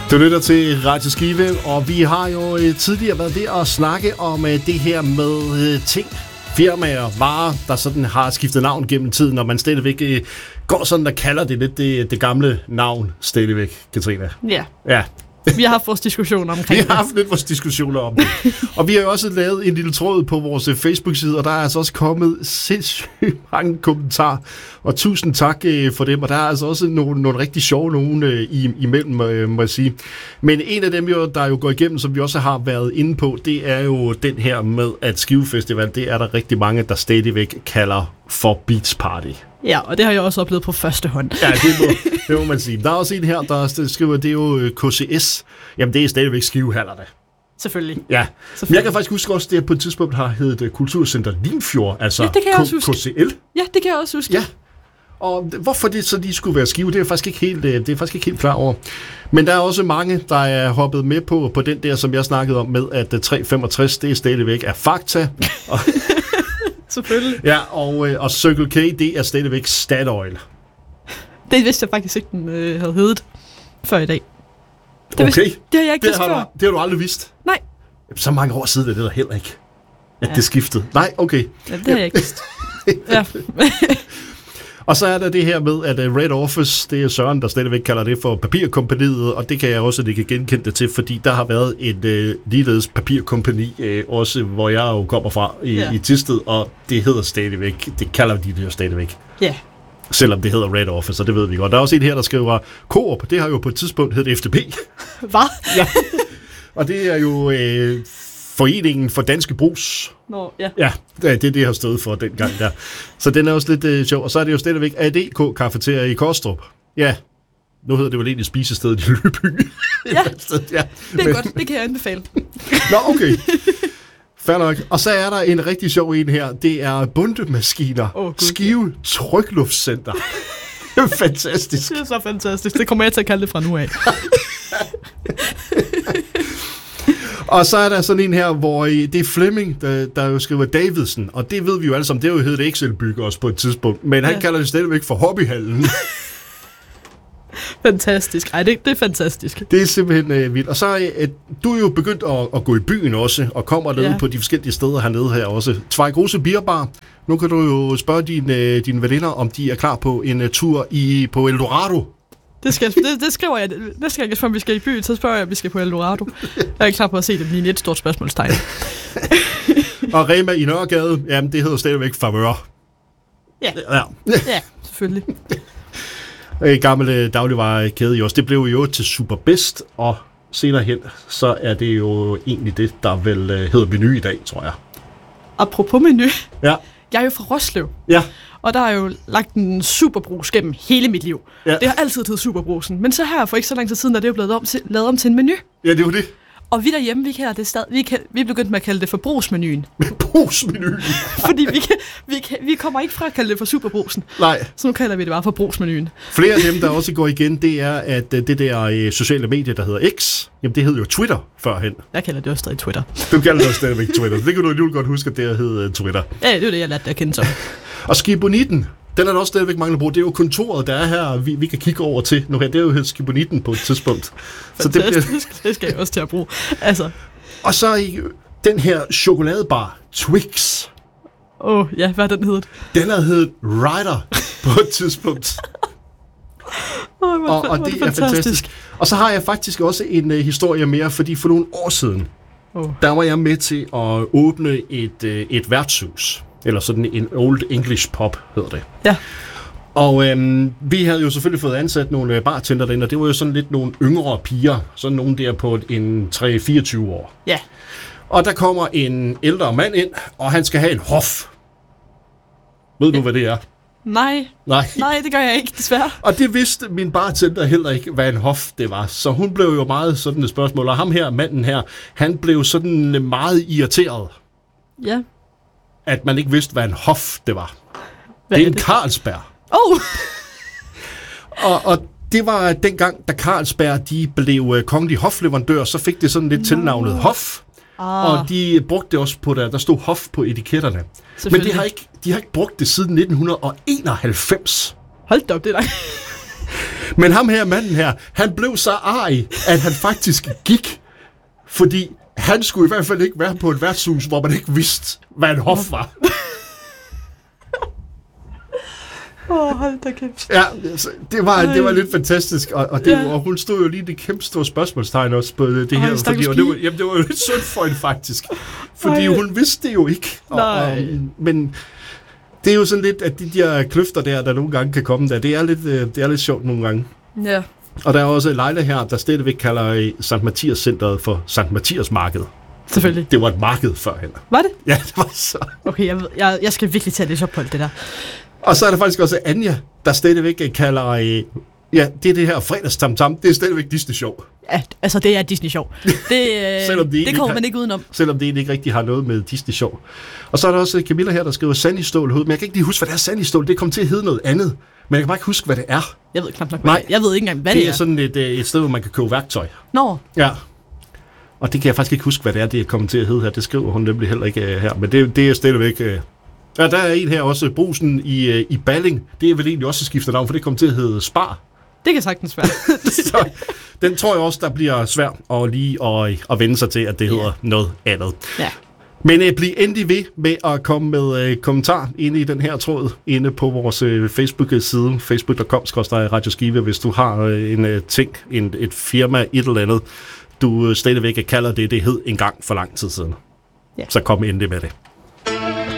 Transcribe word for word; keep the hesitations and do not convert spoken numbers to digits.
Du lytter til Radio Skive, og vi har jo tidligere været ved at snakke om det her med ting, firmaer, varer, der sådan har skiftet navn gennem tiden, og man stadigvæk går sådan, der kalder det lidt det, det gamle navn stadigvæk, Katrina. Ja. Ja. Vi har haft vores diskussioner omkring det. Vi har haft lidt vores diskussioner om det. Og vi har jo også lavet en lille tråd på vores Facebook-side, og der er altså også kommet sindssygt mange kommentarer. Og tusind tak for dem, og der er altså også nogle, nogle rigtig sjove nogen imellem, må jeg sige. Men en af dem, jo, der jo går igennem, som vi også har været inde på, det er jo den her med, at Skive Festival, det er der rigtig mange, der stadigvæk kalder for Beach Party. Ja, og det har jeg også oplevet på første hånd. Ja, det må, det må man sige. Der er også en her, der skriver, det er jo K C S. Jamen, det er stadigvæk Skivehallerne. Selvfølgelig. Ja, Selvfølgelig. Men jeg kan faktisk huske også, det på et tidspunkt har heddet Kulturcenter Limfjord, altså ja, det kan jeg også huske. K C L. Ja, det kan jeg også huske. Ja, og hvorfor det så de skulle være Skive, det er jeg faktisk ikke helt, det er faktisk ikke helt klar over. Men der er også mange, der er hoppet med på, på den der, som jeg snakkede om med, at tre femogtres, det er stadigvæk er Fakta. Og selvfølgelig. Ja, og, og Circle K, det er stadigvæk Statoil. Det vidste jeg faktisk ikke, den øh, havde heddet før i dag. Det Okay. Vidste, det har jeg ikke det vidst har, før. du, det har du aldrig vidst? Nej. Så mange år siden er det der heller ikke, at Ja. det skiftede. Nej, okay. Ja, det har jeg ikke vidst. Ja. Og så er der det her med, at Red Office, det er Søren, der stadigvæk kalder det for papirkompaniet, og det kan jeg også ikke genkende det til, fordi der har været et øh, ligeledes papirkompani, øh, også hvor jeg jo kommer fra i, Ja. i Thisted, og det hedder stadigvæk, det kalder de det jo stadigvæk. Ja. Selvom det hedder Red Office, og det ved vi godt. Der er også en her, der skriver, Coop, det har jo på et tidspunkt heddet F D P. Hvad? Ja. Og det er jo øh, Foreningen for Danske Brugs. Nå, ja. Ja, det er det, det har stået for dengang der. Så den er også lidt øh, sjov. Og så er det jo stadigvæk A D K Cafeteria i Kostrup. Ja, nu hedder det vel egentlig spisestedet i Lyby. Ja, ja. det er Men, godt. Det kan jeg anbefale. Nå, okay. Fair nok. Og så er der en rigtig sjov en her. Det er Bundemaskiner. Åh, Gud. Skive Trykluftcenter. Fantastisk. Det er så fantastisk. Det kommer jeg til at kalde det fra nu af. Og så er der sådan en her, hvor i, det er Flemming, der, der jo skriver Davidsen, og det ved vi jo alle sammen, det er jo heddet Excel-bygge også på et tidspunkt, men han Ja. kalder det stadigvæk for Hobbyhallen. Fantastisk. Ej, det, det er fantastisk. Det er simpelthen øh, vildt. Og så øh, du er jo begyndt at, at gå i byen også, og kommer ned Ja. på de forskellige steder hernede her også. Tvejgrose Bierbar. Nu kan du jo spørge dine, øh, dine veninder, om de er klar på en uh, tur i, på Eldorado. Det, skal, det, det skriver jeg. Næste gang, før vi skal i byen, så spørger jeg, om vi skal på Eldorado. Jeg er klar på at se det lige et stort spørgsmålstegn. Og Rema i Nørregade, jamen det hedder stadigvæk Favør. Ja. Ja. Ja, selvfølgelig. En gammel øh, dagligvarekæde i os. Det blev jo til Superbest, og senere hen, så er det jo egentlig det, der vel øh, hedder Menu i dag, tror jeg. Apropos Menu. Ja. Jeg er jo fra Roslev. Ja. Og der er jo lagt en superbrus gennem hele mit liv. Ja. Det har altid heddet superbrusen. Men så her for ikke så lang tid siden, der er det jo blevet om til, lavet om til en menu. Ja, det er jo det. Og vi derhjemme, vi, kalder det stad, vi, kan, vi er begyndt med at kalde det for brugsmenuen. Brugsmenuen. Fordi vi, kan, vi, kan, vi kommer ikke fra at kalde det for superbrusen. Nej. Så nu kalder vi det bare for brugsmenuen. Flere af dem, der også går igen, det er, at øh, det der øh, sociale medie, der hedder X, jamen det hed jo Twitter førhen. Jeg kalder det også stadig Twitter. Du kalder det også stadigvæk Twitter. Det kan du alligevel godt huske, at det hed uh, Twitter. Ja, det er jo det, jeg lærte at kende som. Og Skibonitten, den er der også stadigvæk mange, der bruger. Det er jo kontoret, der er her, vi, vi kan kigge over til. Nu her, det er jo hedder Skibonitten på et tidspunkt. Så det, bliver... det skal jeg også til at bruge. Altså. Og så i den her chokoladebar, Twix. Åh, oh, ja, hvad den hedder? Den har heddet Rider på et tidspunkt. Oh, hvor, og, og hvor det, det er fantastisk. fantastisk. Og så har jeg faktisk også en uh, historie mere, fordi for nogle år siden, oh. der var jeg med til at åbne et, uh, et værtshus. Eller sådan en Old English pub, hedder det. Ja. Og øhm, vi havde jo selvfølgelig fået ansat nogle bartender derinde, og det var jo sådan lidt nogle yngre piger. Sådan nogle der på en tre til fireogtyve år. Ja. Og der kommer en ældre mand ind, og han skal have en hof. Ved du, hvad det er? Nej. Nej. Nej, det gør jeg ikke, desværre. Og det vidste min bartender heller ikke, hvad en hof det var. Så hun blev jo meget sådan et spørgsmål. Og ham her, manden her, han blev sådan meget irriteret. Ja. At man ikke vidste, hvad en hof det var. Hvad det er er en det? Carlsberg. Oh! og, og det var dengang, da Carlsberg de blev kongelig hofleverandør, så fik det sådan lidt no. tilnavnet hof. Ah. Og de brugte det også på der, der stod hof på etiketterne. Men de har, ikke, de har ikke brugt det siden nitten enoghalvfems. Hold da op, det er Men ham her, manden her, han blev så arg, at han faktisk gik, fordi han skulle i hvert fald ikke være på et værtshus, hvor man ikke vidste, hvad en hof var. Åh, oh, hold da kæft. Ja, det var, det var lidt fantastisk, og, og, det, ja. og hun stod jo lige det kæmpe store spørgsmålstegn også på det Ej, her, fordi, og det, var, jamen, det var jo lidt synd for hende faktisk, fordi Ej. hun vidste det jo ikke. Og, og, men det er jo sådan lidt, at de der kløfter der, der nogle gange kan komme der, det er lidt, det er lidt sjovt nogle gange. Ja. Og der er også Leila her, der stadigvæk kalder Sankt Mathias Centeret for Sankt Mathias Marked. Selvfølgelig. Det var et marked førhen. Var det? Ja, det var så. Okay, jeg, jeg, jeg skal virkelig tage det så på det der. Og så er der faktisk også Anja, der stadigvæk kalder, ja, det er det her fredagstamtam, det er stadigvæk Disney-show. Ja, altså det er Disney-show. Det, det, det kommer man ikke udenom. Selvom det ikke rigtig har noget med Disney-show. Og så er der også Camilla her, der skriver Sandy Stål hoved, men jeg kan ikke lige huske, hvad det er Sandy Stål, det kommer til at hedde noget andet. Men jeg kan bare ikke huske, hvad det er. Jeg ved knap nok, hvad Nej, jeg ved ikke engang, hvad det er. Det er sådan et, et sted, hvor man kan købe værktøj. Nå. Ja. Og det kan jeg faktisk ikke huske, hvad det er, det er kommet til at hedde her. Det skriver hun nemlig heller ikke uh, her. Men det, det er stadigvæk... Uh... Ja, der er en her også, Brusen i, uh, i Balling. Det er vel egentlig også skiftet navn, for det kommer til at hedde Spar. Det kan sagtens være. Så den tror jeg også, der bliver svært at lige at, at vende sig til, at det hedder ja. noget andet. Ja. Men uh, bliv endelig ved med at komme med uh, kommentar inde i den her tråd, inde på vores uh, Facebook-side, facebook punktum com skråstreg Radio Skive, hvis du har uh, en uh, ting, en, et firma, et eller andet, du uh, stadigvæk kalder det, det hed en gang for lang tid siden. Ja. Så kom endelig med det.